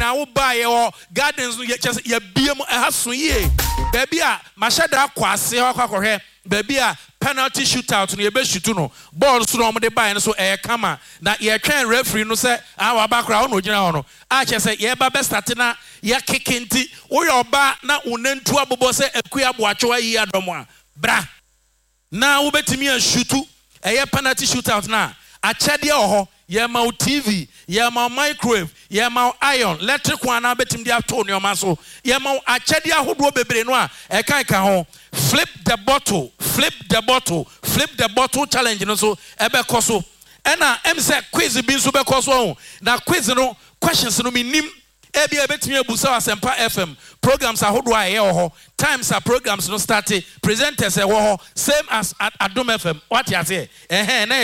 na wo ba ye o gardens no ye biem ha so ye baby a mashada kwase ho akwakohwe baby a penalty shootout no ye be shoot no ball so no de buy no so kama na ye twen referee no say wa ba kra no gina ho no a che say ye ba be start na ye kikenti wo ye oba na unentu abobo say akua boacho yi adom a bra na wo betimi a shootu penalty shootout na a chede ho ye ma TV ye ma microwave ye ma iron electric one na betim dia to ne o ma so ye ma a chede ahodo bebre no a kan ho flip the bottle challenge no so ebe koso na em say quiz bi so be koso na quiz no questions no minim ebi ebetimi abusa Asempa FM programs ahodo a ye ho times are programs no start presenters e ho same as at Adom FM what you say na